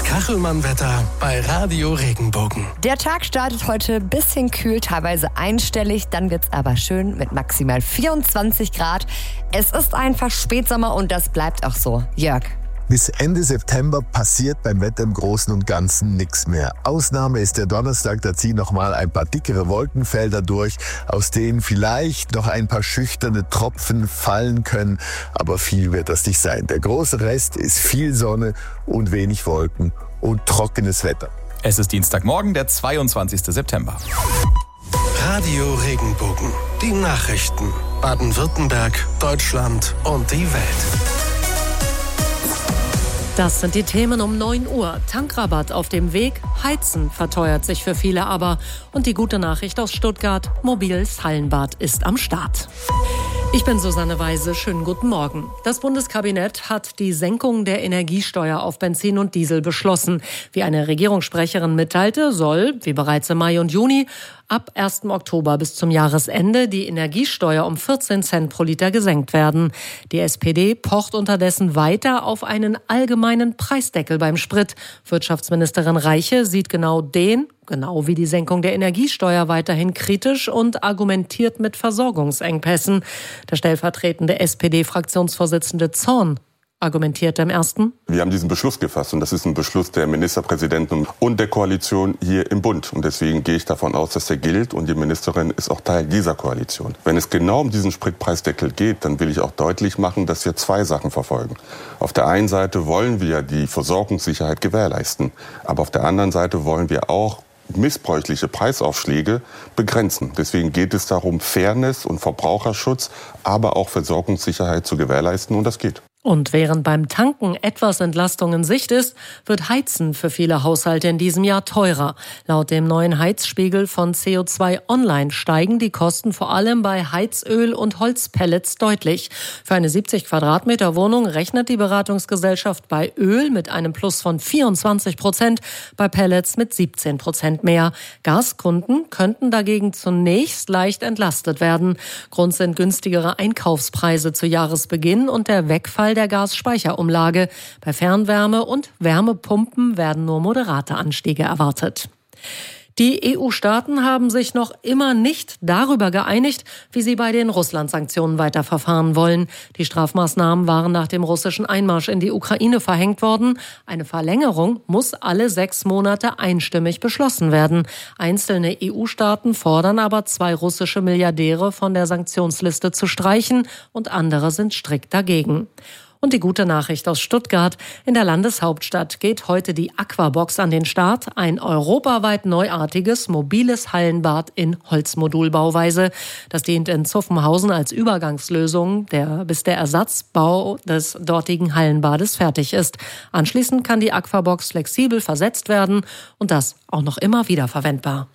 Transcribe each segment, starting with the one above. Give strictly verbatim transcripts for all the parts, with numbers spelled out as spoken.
Kachelmann-Wetter bei Radio Regenbogen. Der Tag startet heute ein bisschen kühl, teilweise einstellig. Dann wird's aber schön mit maximal vierundzwanzig Grad. Es ist einfach Spätsommer und das bleibt auch so. Jörg. Bis Ende September passiert beim Wetter im Großen und Ganzen nichts mehr. Ausnahme ist der Donnerstag, da ziehen nochmal ein paar dickere Wolkenfelder durch, aus denen vielleicht noch ein paar schüchterne Tropfen fallen können, aber viel wird das nicht sein. Der große Rest ist viel Sonne und wenig Wolken und trockenes Wetter. Es ist Dienstagmorgen, der zweiundzwanzigster September. Radio Regenbogen, die Nachrichten. Baden-Württemberg, Deutschland und die Welt. Das sind die Themen um neun Uhr. Tankrabatt auf dem Weg, Heizen verteuert sich für viele aber. Und die gute Nachricht aus Stuttgart, mobiles Hallenbad ist am Start. Ich bin Susanne Weise, schönen guten Morgen. Das Bundeskabinett hat die Senkung der Energiesteuer auf Benzin und Diesel beschlossen. Wie eine Regierungssprecherin mitteilte, soll, wie bereits im Mai und Juni, ab ersten Oktober bis zum Jahresende die Energiesteuer um vierzehn Cent pro Liter gesenkt werden. Die S P D pocht unterdessen weiter auf einen allgemeinen Preisdeckel beim Sprit. Wirtschaftsministerin Reiche sieht genau den, genau wie die Senkung der Energiesteuer, weiterhin kritisch und argumentiert mit Versorgungsengpässen. Der stellvertretende S P D-Fraktionsvorsitzende Zorn argumentierte im ersten. Wir haben diesen Beschluss gefasst und das ist ein Beschluss der Ministerpräsidenten und der Koalition hier im Bund. Und deswegen gehe ich davon aus, dass der gilt und die Ministerin ist auch Teil dieser Koalition. Wenn es genau um diesen Spritpreisdeckel geht, dann will ich auch deutlich machen, dass wir zwei Sachen verfolgen. Auf der einen Seite wollen wir die Versorgungssicherheit gewährleisten, aber auf der anderen Seite wollen wir auch missbräuchliche Preisaufschläge begrenzen. Deswegen geht es darum, Fairness und Verbraucherschutz, aber auch Versorgungssicherheit zu gewährleisten und das geht. Und während beim Tanken etwas Entlastung in Sicht ist, wird Heizen für viele Haushalte in diesem Jahr teurer. Laut dem neuen Heizspiegel von C O zwei Online steigen die Kosten vor allem bei Heizöl und Holzpellets deutlich. Für eine siebzig Quadratmeter Wohnung rechnet die Beratungsgesellschaft bei Öl mit einem Plus von vierundzwanzig Prozent, bei Pellets mit siebzehn Prozent mehr. Gaskunden könnten dagegen zunächst leicht entlastet werden. Grund sind günstigere Einkaufspreise zu Jahresbeginn und der Wegfall der Gasspeicherumlage. Bei Fernwärme und Wärmepumpen werden nur moderate Anstiege erwartet. Die E U-Staaten haben sich noch immer nicht darüber geeinigt, wie sie bei den Russland-Sanktionen weiterverfahren wollen. Die Strafmaßnahmen waren nach dem russischen Einmarsch in die Ukraine verhängt worden. Eine Verlängerung muss alle sechs Monate einstimmig beschlossen werden. Einzelne E U-Staaten fordern aber, zwei russische Milliardäre von der Sanktionsliste zu streichen und andere sind strikt dagegen. Und die gute Nachricht aus Stuttgart. In der Landeshauptstadt geht heute die Aquabox an den Start. Ein europaweit neuartiges, mobiles Hallenbad in Holzmodulbauweise. Das dient in Zuffenhausen als Übergangslösung, der, bis der Ersatzbau des dortigen Hallenbades fertig ist. Anschließend kann die Aquabox flexibel versetzt werden und das auch noch immer wiederverwendbar.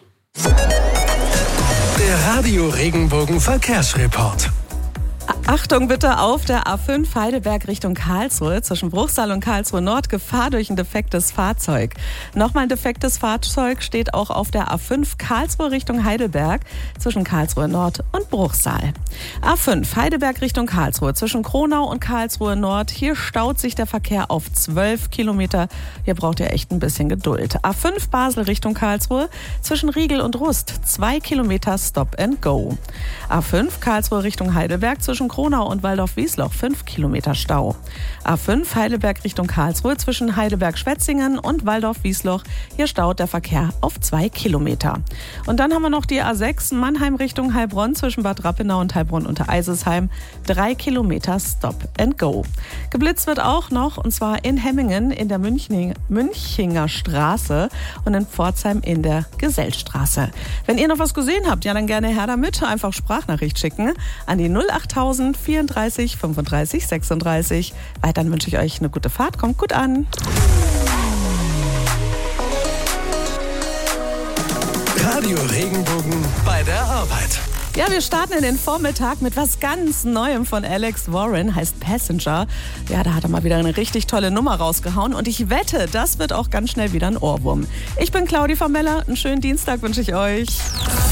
Der Radio Regenbogen Verkehrsreport. Achtung bitte auf der A fünf Heidelberg Richtung Karlsruhe. Zwischen Bruchsal und Karlsruhe Nord Gefahr durch ein defektes Fahrzeug. Nochmal ein defektes Fahrzeug steht auch auf der A fünf Karlsruhe Richtung Heidelberg. Zwischen Karlsruhe Nord und Bruchsal. A fünf Heidelberg Richtung Karlsruhe. Zwischen Kronau und Karlsruhe Nord. Hier staut sich der Verkehr auf zwölf Kilometer. Hier braucht ihr echt ein bisschen Geduld. A fünf Basel Richtung Karlsruhe. Zwischen Riegel und Rust. zwei Kilometer Stop and Go. A fünf Karlsruhe Richtung Heidelberg. Zwischen Kronau und Waldorf-Wiesloch fünf Kilometer Stau. A fünf Heidelberg Richtung Karlsruhe zwischen Heidelberg-Schwetzingen und Waldorf-Wiesloch. Hier staut der Verkehr auf zwei Kilometer. Und dann haben wir noch die A sechs Mannheim Richtung Heilbronn zwischen Bad Rappenau und Heilbronn unter Eisesheim. drei Kilometer Stop and Go. Geblitzt wird auch noch, und zwar in Hemmingen in der Münching, Münchinger Straße und in Pforzheim in der Gesellstraße. Wenn ihr noch was gesehen habt, ja dann gerne her damit. Einfach Sprachnachricht schicken an die null acht null vierunddreißig fünfunddreißig sechsunddreißig. Weiter wünsche ich euch eine gute Fahrt. Kommt gut an. Radio Regenbogen bei der Arbeit. Ja, wir starten in den Vormittag mit was ganz Neuem von Alex Warren, heißt Passenger. Ja, da hat er mal wieder eine richtig tolle Nummer rausgehauen und ich wette, das wird auch ganz schnell wieder ein Ohrwurm. Ich bin Claudi von Meller, einen schönen Dienstag wünsche ich euch.